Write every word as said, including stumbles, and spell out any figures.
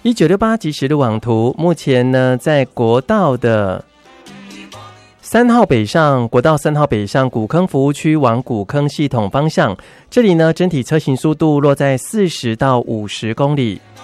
一九六八即时路网图，目前呢在国道的三号北上，国道三号北上古坑服务区往古坑系统方向，这里呢整体车行速度落在四十到五十公里。